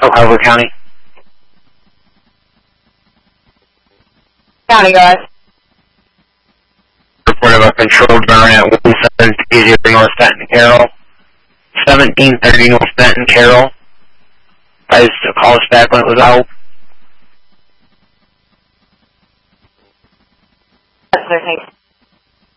Carver County. County, guys. Report of a controlled burn at 1730 North Benton Carroll. 1730 North Benton Carroll. Guys, call us back when it was out. That's what I think.